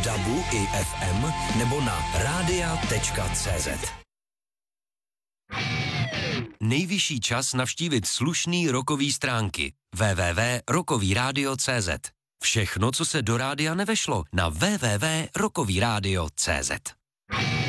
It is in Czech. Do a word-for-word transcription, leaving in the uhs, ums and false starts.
dabu i ef em nebo na rádia tečka cé zet. Nejvyšší čas navštívit slušný rockový stránky w w w tečka rockový rádio tečka cé zet. Všechno, co se do rádia nevešlo, na w w w tečka rockový rádio tečka cé zet.